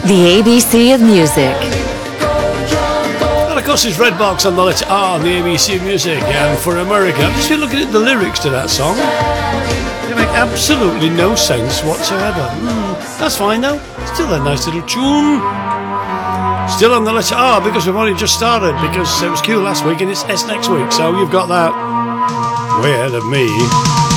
The ABC of music. And of course, it's Redbox on the letter R on the ABC of music. And for America, I'm just been looking at the lyrics to that song. They make absolutely no sense whatsoever. That's fine though. Still a nice little tune. Still on the letter R because we've only just started. Because it was Q last week and it's S next week. So you've got that way ahead of me.